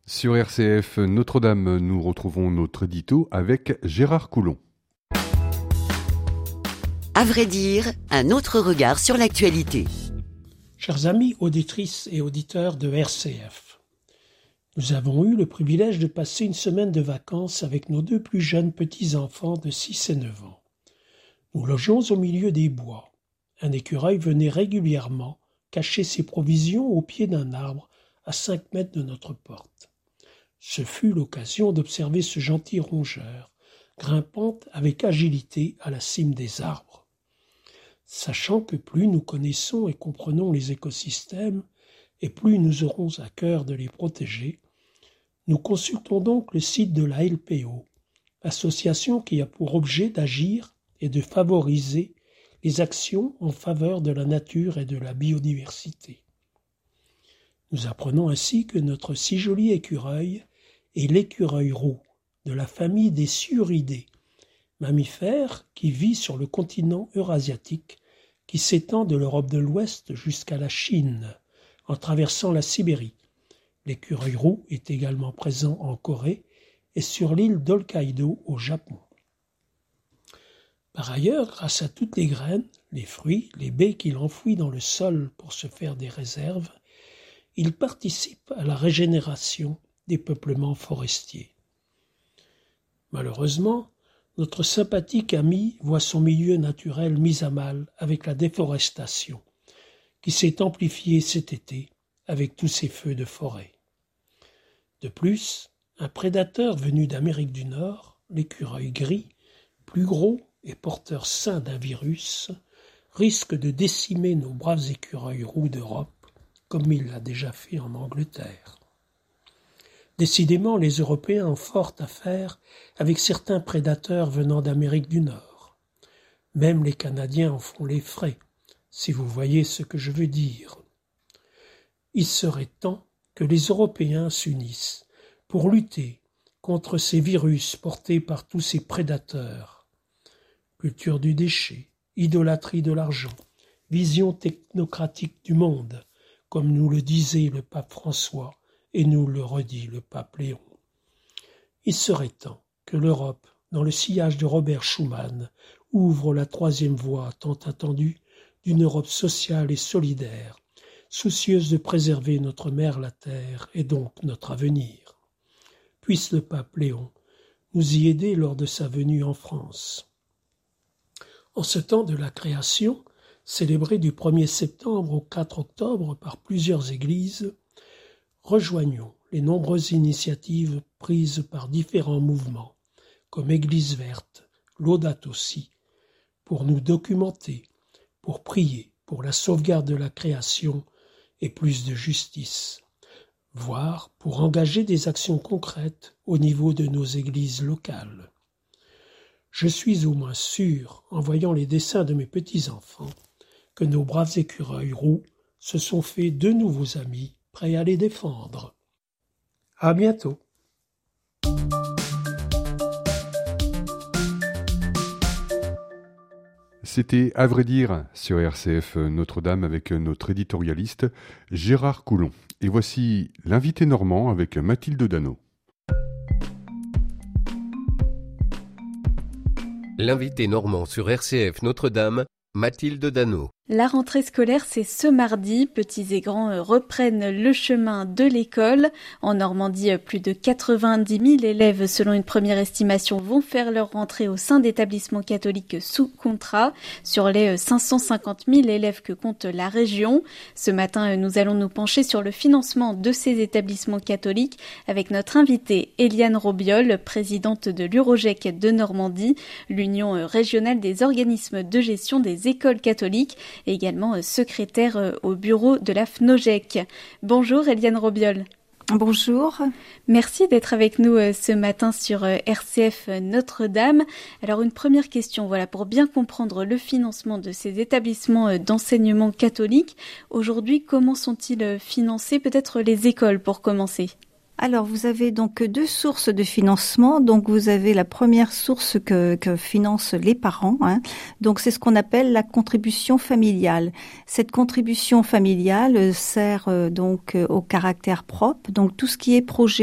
Sur RCF Notre-Dame, nous retrouvons notre édito avec Gérard Coulon. À vrai dire, un autre regard sur l'actualité. Chers amis auditrices et auditeurs de RCF, nous avons eu le privilège de passer une semaine de vacances avec nos deux plus jeunes petits-enfants de 6 et 9 ans. Nous logeons au milieu des bois. Un écureuil venait régulièrement cacher ses provisions au pied d'un arbre à 5 mètres de notre porte. Ce fut l'occasion d'observer ce gentil rongeur, grimpant avec agilité à la cime des arbres. Sachant que plus nous connaissons et comprenons les écosystèmes, et plus nous aurons à cœur de les protéger, nous consultons donc le site de la LPO, association qui a pour objet d'agir et de favoriser les actions en faveur de la nature et de la biodiversité. Nous apprenons ainsi que notre si joli écureuil est l'écureuil roux de la famille des Sciuridés, mammifère qui vit sur le continent eurasiatique qui s'étend de l'Europe de l'Ouest jusqu'à la Chine en traversant la Sibérie. L'écureuil roux est également présent en Corée et sur l'île d'Hokkaido au Japon. Par ailleurs, grâce à toutes les graines, les fruits, les baies qu'il enfouit dans le sol pour se faire des réserves, il participe à la régénération des peuplements forestiers. Malheureusement, notre sympathique ami voit son milieu naturel mis à mal avec la déforestation, qui s'est amplifiée cet été avec tous ces feux de forêt. De plus, un prédateur venu d'Amérique du Nord, l'écureuil gris, plus gros et porteur sain d'un virus, risque de décimer nos braves écureuils roux d'Europe, comme il l'a déjà fait en Angleterre. Décidément, les Européens ont fort à faire avec certains prédateurs venant d'Amérique du Nord. Même les Canadiens en font les frais, si vous voyez ce que je veux dire. Il serait temps que les Européens s'unissent pour lutter contre ces virus portés par tous ces prédateurs. Culture du déchet, idolâtrie de l'argent, vision technocratique du monde, comme nous le disait le pape François et nous le redit le pape Léon. Il serait temps que l'Europe, dans le sillage de Robert Schuman, ouvre la troisième voie tant attendue d'une Europe sociale et solidaire, soucieuse de préserver notre mère la terre et donc notre avenir. Puisse le pape Léon nous y aider lors de sa venue en France. En ce temps de la création, célébré du 1er septembre au 4 octobre par plusieurs églises, rejoignons les nombreuses initiatives prises par différents mouvements, comme Église verte, Laudato Si, pour nous documenter, pour prier pour la sauvegarde de la création et plus de justice, voire pour engager des actions concrètes au niveau de nos églises locales. Je suis au moins sûr, en voyant les dessins de mes petits-enfants, que nos braves écureuils roux se sont fait de nouveaux amis prêts à les défendre. À bientôt. C'était À vrai dire sur RCF Notre-Dame avec notre éditorialiste Gérard Coulon. Et voici l'invité normand avec Mathilde Dano. L'invité normand sur RCF Notre-Dame, Mathilde Dano. La rentrée scolaire, c'est ce mardi. Petits et grands reprennent le chemin de l'école. En Normandie, plus de 90 000 élèves, selon une première estimation, vont faire leur rentrée au sein d'établissements catholiques sous contrat, sur les 550 000 élèves que compte la région. Ce matin, nous allons nous pencher sur le financement de ces établissements catholiques avec notre invitée Eliane Robiol, présidente de l'Urogec de Normandie, l'Union régionale des organismes de gestion des écoles catholiques, et également secrétaire au bureau de la FNOGEC. Bonjour Eliane Robiol. Bonjour. Merci d'être avec nous ce matin sur RCF Notre-Dame. Alors une première question, voilà, pour bien comprendre le financement de ces établissements d'enseignement catholique. Aujourd'hui, comment sont-ils financés? Peut-être les écoles pour commencer. Alors, vous avez donc deux sources de financement. Donc, vous avez la première source que financent les parents. Donc, c'est ce qu'on appelle la contribution familiale. Cette contribution familiale sert donc au caractère propre. Donc, tout ce qui est projet